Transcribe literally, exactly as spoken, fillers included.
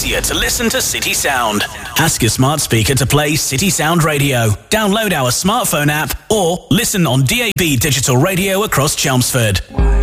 easier to listen to City Sound. Ask your smart speaker to play City Sound Radio. Download our smartphone app or listen on D A B digital radio across Chelmsford.